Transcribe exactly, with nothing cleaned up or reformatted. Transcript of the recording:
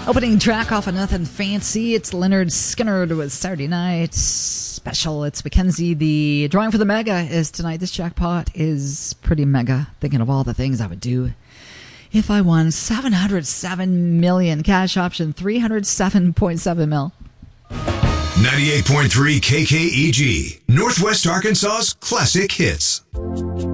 Opening track off of Nothing Fancy. It's Leonard Skinner with Saturday Night Special. It's Mackenzie. The drawing for the mega is tonight. This jackpot is pretty mega. Thinking of all the things I would do if I won. seven hundred seven million. Cash option three hundred seven point seven mil. ninety-eight point three K K E G, Northwest Arkansas's classic hits.